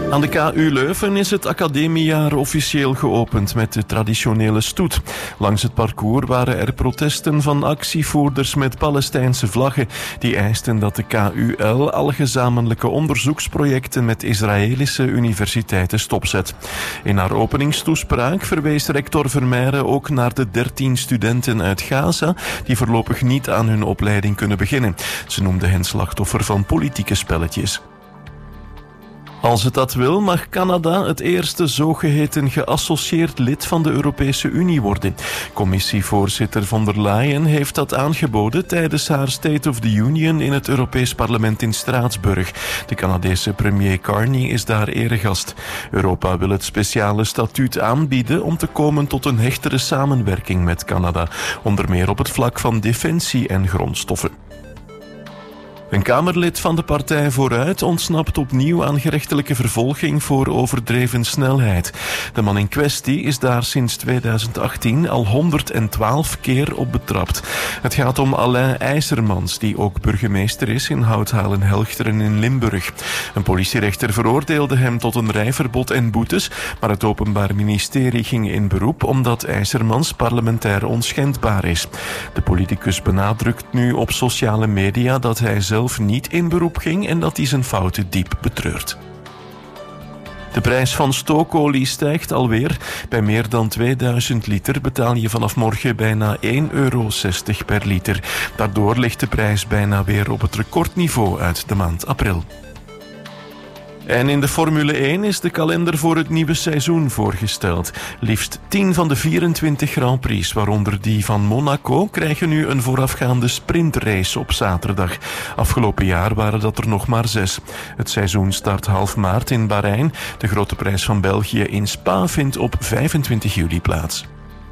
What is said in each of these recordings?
Aan de KU Leuven is het academiejaar officieel geopend met de traditionele stoet. Langs het parcours waren er protesten van actievoerders met Palestijnse vlaggen die eisten dat de KUL alle gezamenlijke onderzoeksprojecten met Israëlische universiteiten stopzet. In haar openingstoespraak verwees rector Vermeijren ook naar de 13 studenten uit Gaza die voorlopig niet aan hun opleiding kunnen beginnen. Ze noemde hen slachtoffer van politieke spelletjes. Als het dat wil, mag Canada het eerste zogeheten geassocieerd lid van de Europese Unie worden. Commissievoorzitter von der Leyen heeft dat aangeboden tijdens haar State of the Union in het Europees Parlement in Straatsburg. De Canadese premier Carney is daar eregast. Europa wil het speciale statuut aanbieden om te komen tot een hechtere samenwerking met Canada, onder meer op het vlak van defensie en grondstoffen. Een Kamerlid van de Partij Vooruit ontsnapt opnieuw aan gerechtelijke vervolging voor overdreven snelheid. De man in kwestie is daar sinds 2018 al 112 keer op betrapt. Het gaat om Alain IJzermans, die ook burgemeester is in Houthalen-Helchteren in Limburg. Een politierechter veroordeelde hem tot een rijverbod en boetes, maar het Openbaar Ministerie ging in beroep omdat IJzermans parlementair onschendbaar is. De politicus benadrukt nu op sociale media dat hij zelf niet in beroep ging en dat hij zijn fouten diep betreurt. De prijs van stookolie stijgt alweer. Bij meer dan 2000 liter betaal je vanaf morgen bijna €1,60 per liter. Daardoor ligt de prijs bijna weer op het recordniveau uit de maand april. En in de Formule 1 is de kalender voor het nieuwe seizoen voorgesteld. Liefst 10 van de 24 Grand Prix, waaronder die van Monaco, krijgen nu een voorafgaande sprintrace op zaterdag. Afgelopen jaar waren dat er nog maar 6. Het seizoen start half maart in Bahrein. De Grote Prijs van België in Spa vindt op 25 juli plaats.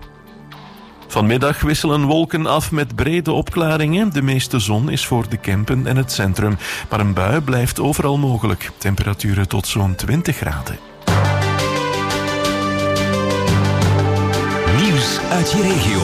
Vanmiddag wisselen wolken af met brede opklaringen. De meeste zon is voor de Kempen en het centrum. Maar een bui blijft overal mogelijk. Temperaturen tot zo'n 20 graden. Nieuws uit je regio.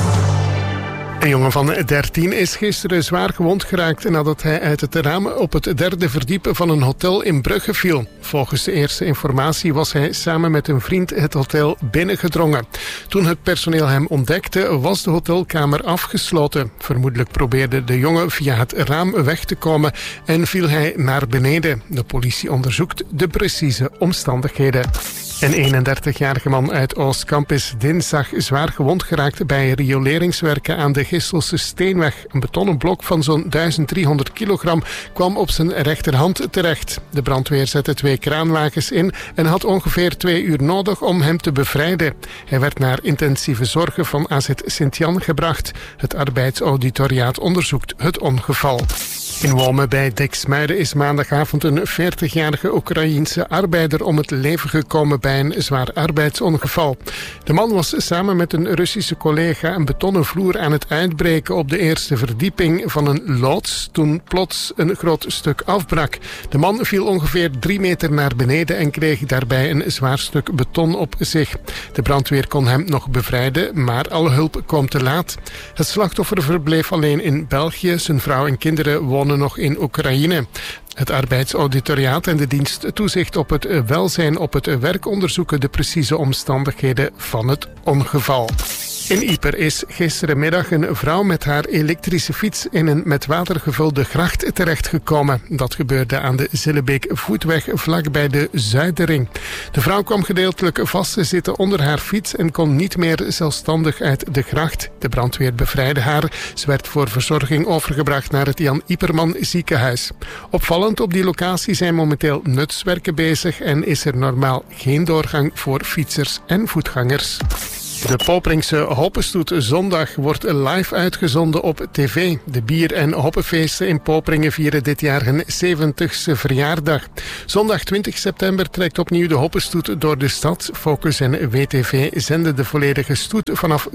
Een jongen van 13 is gisteren zwaar gewond geraakt nadat hij uit het raam op het 3e verdiep van een hotel in Brugge viel. Volgens de eerste informatie was hij samen met een vriend het hotel binnengedrongen. Toen het personeel hem ontdekte, was de hotelkamer afgesloten. Vermoedelijk probeerde de jongen via het raam weg te komen en viel hij naar beneden. De politie onderzoekt de precieze omstandigheden. Een 31-jarige man uit Oostkamp is dinsdag zwaar gewond geraakt bij rioleringswerken aan de Gisselse Steenweg. Een betonnen blok van zo'n 1300 kilogram kwam op zijn rechterhand terecht. De brandweer zette 2 kraanwagens in en had ongeveer 2 uur nodig om hem te bevrijden. Hij werd naar intensieve zorgen van AZ Sint-Jan gebracht. Het arbeidsauditoriaat onderzoekt het ongeval. In Wome bij Diksmuiden is maandagavond een 40-jarige Oekraïense arbeider om het leven gekomen bij een zwaar arbeidsongeval. De man was samen met een Russische collega een betonnen vloer aan het uitbreken op de eerste verdieping van een loods toen plots een groot stuk afbrak. De man viel ongeveer 3 meter naar beneden en kreeg daarbij een zwaar stuk beton op zich. De brandweer kon hem nog bevrijden, maar alle hulp kwam te laat. Het slachtoffer verbleef alleen in België. Zijn vrouw en kinderen wonen nog in Oekraïne. Het arbeidsauditoriaat en de dienst toezicht op het welzijn op het werk onderzoeken de precieze omstandigheden van het ongeval. In Ieper is gisterenmiddag een vrouw met haar elektrische fiets in een met water gevulde gracht terechtgekomen. Dat gebeurde aan de Zillebeek-voetweg vlakbij de Zuidering. De vrouw kwam gedeeltelijk vast te zitten onder haar fiets en kon niet meer zelfstandig uit de gracht. De brandweer bevrijdde haar. Ze werd voor verzorging overgebracht naar het Jan Ieperman ziekenhuis. Opvallend, op die locatie zijn momenteel nutswerken bezig en is er normaal geen doorgang voor fietsers en voetgangers. De Popringse Hoppenstoet zondag wordt live uitgezonden op tv. De bier- en hoppenfeesten in Poperingen vieren dit jaar hun 70ste verjaardag. Zondag 20 september trekt opnieuw de Hoppenstoet door de stad. Focus en WTV zenden de volledige stoet vanaf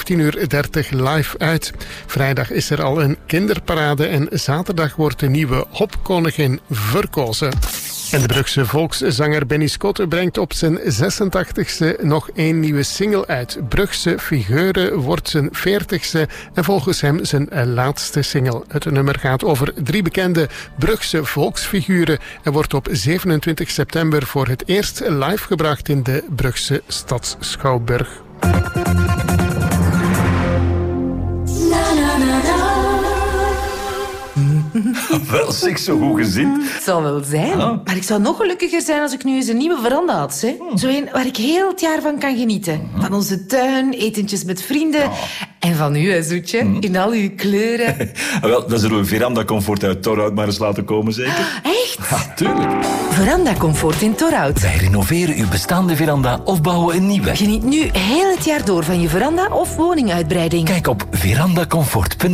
15:30 live uit. Vrijdag is er al een kinderparade en zaterdag wordt de nieuwe hopkoningin verkozen. En de Brugse volkszanger Benny Scott brengt op zijn 86e nog 1 nieuwe single uit. Brugse Figuren wordt zijn 40e en volgens hem zijn laatste single. Het nummer gaat over 3 bekende Brugse volksfiguren en wordt op 27 september voor het eerst live gebracht in de Brugse Stadsschouwburg. Wel, zeg, zo goed gezien. Het zal wel zijn. Maar ik zou nog gelukkiger zijn als ik nu eens een nieuwe veranda had. Hè? Zo een waar ik heel het jaar van kan genieten. Van onze tuin, etentjes met vrienden. En van u, hè, Zoetje. In al uw kleuren. Wel, dan zullen we Veranda Comfort uit Torhout maar eens laten komen, zeker? Echt? Ja, tuurlijk. Veranda Comfort in Torhout. Wij renoveren uw bestaande veranda of bouwen een nieuwe. Geniet nu heel het jaar door van je veranda of woninguitbreiding. Kijk op verandacomfort.nl.